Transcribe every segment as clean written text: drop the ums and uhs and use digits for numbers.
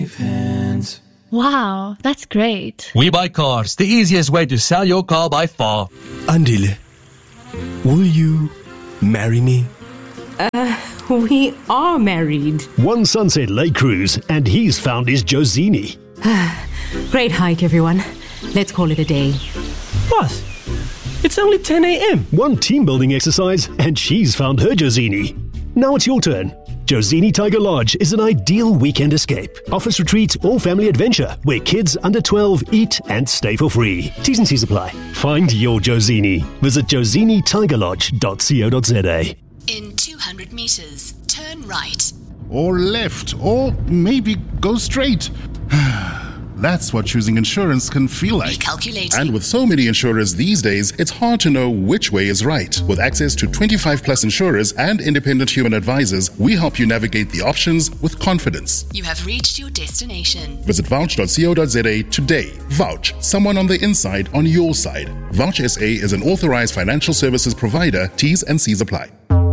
Wow, that's great. We Buy Cars, the easiest way to sell your car by far. Andile, will you marry me? We are married. One Sunset Lake cruise, and he's found his Josini. Great hike, everyone. Let's call it a day. Boss, it's only 10 a.m. One team building exercise, and she's found her Josini. Now it's your turn. Josini Tiger Lodge is an ideal weekend escape. Office retreat or family adventure where kids under 12 eat and stay for free. T's and C's apply. Find your Josini. Visit josinitigerlodge.co.za. In 200 meters, turn right. Or left, or maybe go straight. That's what choosing insurance can feel like. Recalculating. And with so many insurers these days, it's hard to know which way is right. With access to 25 plus insurers and independent human advisors, we help you navigate the options with confidence. You have reached your destination. Visit vouch.co.za today. Vouch, someone on the inside on your side. Vouch SA is an authorized financial services provider. T's and C's apply.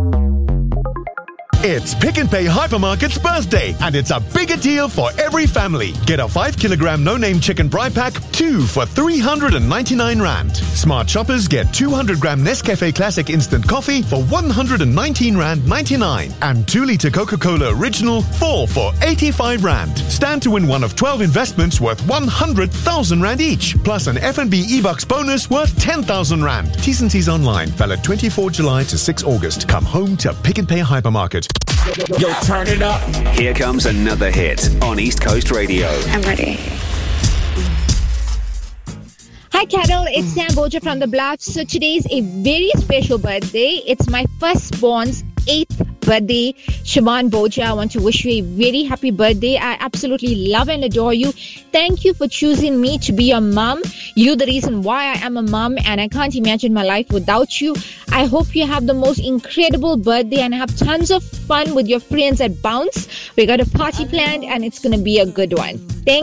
It's Pick n Pay Hypermarket's birthday, and it's a bigger deal for every family. Get a 5-kilogram no-name chicken braai pack, 2 for 399 Rand. Smart shoppers get 200-gram Nescafe Classic Instant Coffee for 119 Rand 99. And 2-liter Coca-Cola Original, 4 for 85 Rand. Stand to win one of 12 investments worth 100,000 Rand each, plus an F&B e-bucks bonus worth 10,000 Rand. T's and C's online, valid 24 July to 6 August. Come home to Pick n Pay Hypermarket. Yo, turn it up. Here comes another hit on East Coast Radio. I'm ready. Hi, Carol. It's Sam Boja from the Bluffs. So today is a very special birthday. It's my firstborn's 8th birthday, Siobhan Boja. I want to wish you a very happy birthday. I absolutely love and adore you. Thank you for choosing me to be your mom. You're the reason why I am a mom, and I can't imagine my life without you. I hope you have the most incredible birthday and have tons of fun with your friends at Bounce. We got a party planned, and it's going to be a good one. Thank